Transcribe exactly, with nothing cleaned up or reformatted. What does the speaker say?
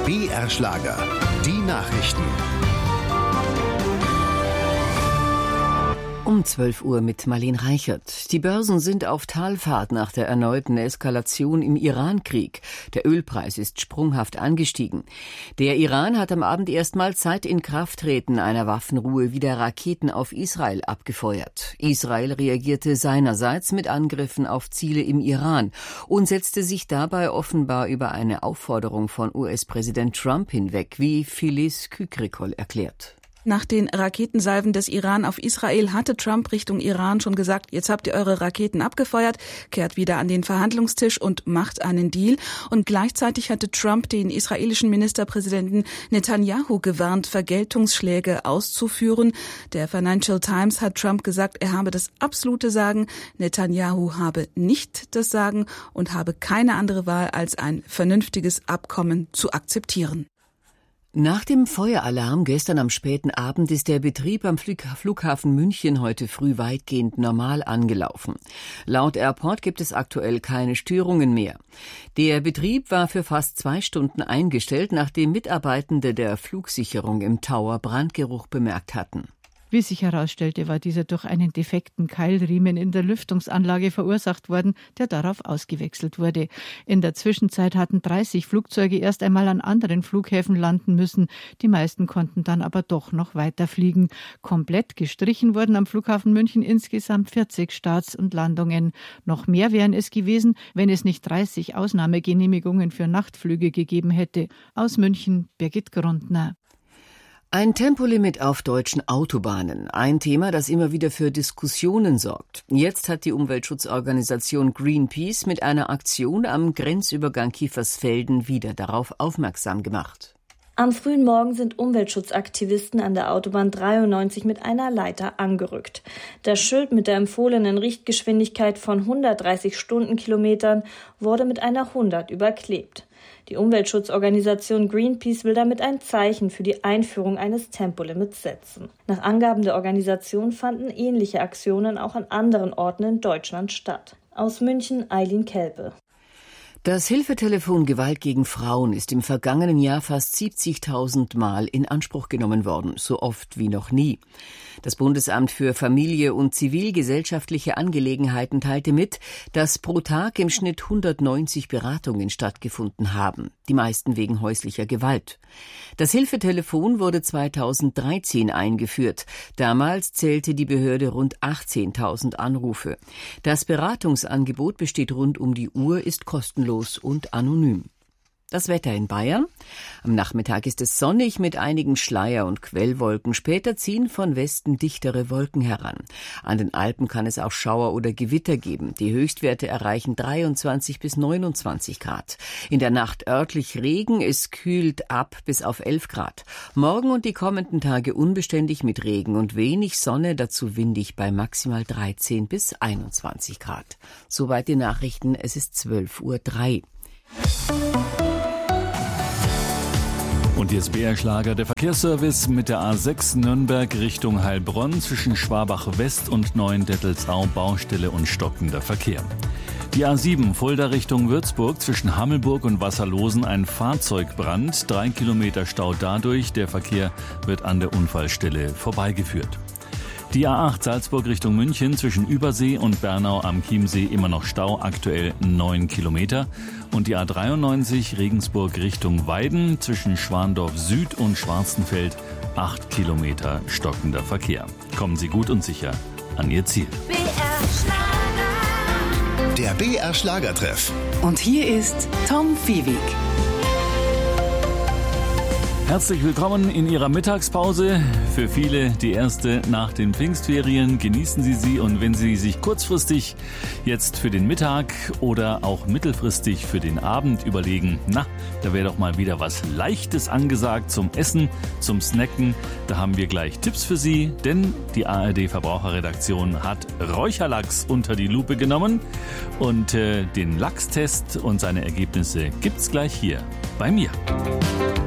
B R-Schlager, die Nachrichten. Um zwölf Uhr mit Marlene Reichert. Die Börsen sind auf Talfahrt nach der erneuten Eskalation im Iran-Krieg. Der Ölpreis ist sprunghaft angestiegen. Der Iran hat am Abend erstmals seit Inkrafttreten einer Waffenruhe wieder Raketen auf Israel abgefeuert. Israel reagierte seinerseits mit Angriffen auf Ziele im Iran und setzte sich dabei offenbar über eine Aufforderung von U S-Präsident Trump hinweg, wie Phyllis Kükrikol erklärt. Nach den Raketensalven des Iran auf Israel hatte Trump Richtung Iran schon gesagt, jetzt habt ihr eure Raketen abgefeuert, kehrt wieder an den Verhandlungstisch und macht einen Deal. Und gleichzeitig hatte Trump den israelischen Ministerpräsidenten Netanyahu gewarnt, Vergeltungsschläge auszuführen. Der Financial Times hat Trump gesagt, er habe das absolute Sagen, Netanyahu habe nicht das Sagen und habe keine andere Wahl, als ein vernünftiges Abkommen zu akzeptieren. Nach dem Feueralarm gestern am späten Abend ist der Betrieb am Flughafen München heute früh weitgehend normal angelaufen. Laut Airport gibt es aktuell keine Störungen mehr. Der Betrieb war für fast zwei Stunden eingestellt, nachdem Mitarbeitende der Flugsicherung im Tower Brandgeruch bemerkt hatten. Wie sich herausstellte, war dieser durch einen defekten Keilriemen in der Lüftungsanlage verursacht worden, der darauf ausgewechselt wurde. In der Zwischenzeit hatten dreißig Flugzeuge erst einmal an anderen Flughäfen landen müssen. Die meisten konnten dann aber doch noch weiterfliegen. Komplett gestrichen wurden am Flughafen München insgesamt vierzig Starts und Landungen. Noch mehr wären es gewesen, wenn es nicht dreißig Ausnahmegenehmigungen für Nachtflüge gegeben hätte. Aus München, Birgit Grundner. Ein Tempolimit auf deutschen Autobahnen. Ein Thema, das immer wieder für Diskussionen sorgt. Jetzt hat die Umweltschutzorganisation Greenpeace mit einer Aktion am Grenzübergang Kiefersfelden wieder darauf aufmerksam gemacht. Am frühen Morgen sind Umweltschutzaktivisten an der Autobahn dreiundneunzig mit einer Leiter angerückt. Das Schild mit der empfohlenen Richtgeschwindigkeit von hundertdreißig Stundenkilometern wurde mit einer hundert überklebt. Die Umweltschutzorganisation Greenpeace will damit ein Zeichen für die Einführung eines Tempolimits setzen. Nach Angaben der Organisation fanden ähnliche Aktionen auch an anderen Orten in Deutschland statt. Aus München, Eileen Kelpe. Das Hilfetelefon Gewalt gegen Frauen ist im vergangenen Jahr fast siebzigtausend Mal in Anspruch genommen worden, so oft wie noch nie. Das Bundesamt für Familie und zivilgesellschaftliche Angelegenheiten teilte mit, dass pro Tag im Schnitt hundertneunzig Beratungen stattgefunden haben, die meisten wegen häuslicher Gewalt. Das Hilfetelefon wurde zweitausenddreizehn eingeführt. Damals zählte die Behörde rund achtzehntausend Anrufe. Das Beratungsangebot besteht rund um die Uhr, ist kostenlos und anonym. Das Wetter in Bayern. Am Nachmittag ist es sonnig mit einigen Schleier- und Quellwolken. Später ziehen von Westen dichtere Wolken heran. An den Alpen kann es auch Schauer oder Gewitter geben. Die Höchstwerte erreichen dreiundzwanzig bis neunundzwanzig Grad. In der Nacht örtlich Regen, es kühlt ab bis auf elf Grad. Morgen und die kommenden Tage unbeständig mit Regen und wenig Sonne, dazu windig bei maximal dreizehn bis einundzwanzig Grad. Soweit die Nachrichten, es ist zwölf Uhr drei. Und jetzt B R-Schlager, der Verkehrsservice mit der A sechs Nürnberg Richtung Heilbronn zwischen Schwabach West und Neuendettelsau, Baustelle und stockender Verkehr. Die A sieben Fulda Richtung Würzburg zwischen Hammelburg und Wasserlosen ein Fahrzeugbrand, drei Kilometer Stau dadurch, der Verkehr wird an der Unfallstelle vorbeigeführt. Die A acht Salzburg Richtung München zwischen Übersee und Bernau am Chiemsee immer noch Stau, aktuell neun Kilometer. Und die A dreiundneunzig Regensburg Richtung Weiden zwischen Schwandorf Süd und Schwarzenfeld acht Kilometer stockender Verkehr. Kommen Sie gut und sicher an Ihr Ziel. B R Schlager. Der B R Schlagertreff. Und hier ist Tom Fiewig. Herzlich willkommen in Ihrer Mittagspause. Für viele die erste nach den Pfingstferien. Genießen Sie sie, und wenn Sie sich kurzfristig jetzt für den Mittag oder auch mittelfristig für den Abend überlegen, na, da wäre doch mal wieder was Leichtes angesagt zum Essen, zum Snacken. Da haben wir gleich Tipps für Sie, denn die A R D-Verbraucherredaktion hat Räucherlachs unter die Lupe genommen. Und äh, den Lachstest und seine Ergebnisse gibt's gleich hier bei mir.